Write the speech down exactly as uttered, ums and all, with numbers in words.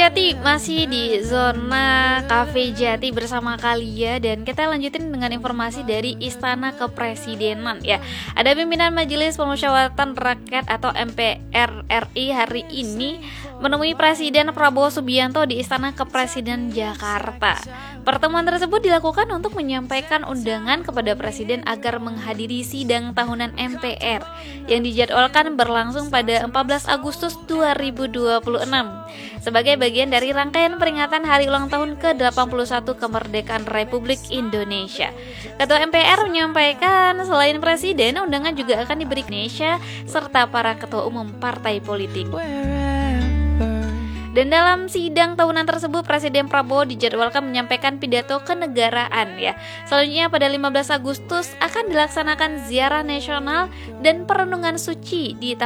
Jati masih di zona Cafe Jati bersama kalian, dan kita lanjutin dengan informasi dari Istana Kepresidenan ya. Ada pimpinan Majelis Permusyawaratan Rakyat atau M P R R I hari ini menemui Presiden Prabowo Subianto di Istana Kepresidenan Jakarta. Pertemuan tersebut dilakukan untuk menyampaikan undangan kepada Presiden agar menghadiri sidang tahunan M P R yang dijadwalkan berlangsung pada empat belas Agustus dua ribu dua puluh enam sebagai bagian dari rangkaian peringatan hari ulang tahun ke delapan puluh satu kemerdekaan Republik Indonesia. Ketua M P R menyampaikan selain Presiden, undangan juga akan diberi Indonesia serta para ketua umum partai politik. Dan dalam sidang tahunan tersebut, Presiden Prabowo dijadwalkan menyampaikan pidato kenegaraan ya. Selanjutnya pada lima belas Agustus akan dilaksanakan ziarah nasional dan perenungan suci di